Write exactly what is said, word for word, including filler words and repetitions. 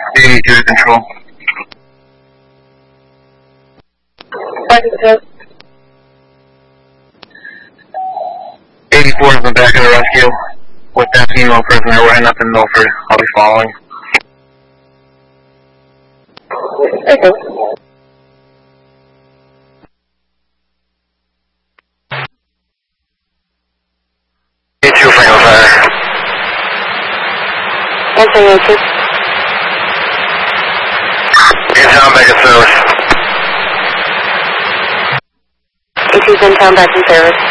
eighty-two to control. eighty-four is in the back of the rescue. With that female prisoner, we're heading up in Milford. I'll be following. Okay. eighty-two, Franklin Fire. one thing, eighty-two. In town, back in service. eighty-two's in town, back in service.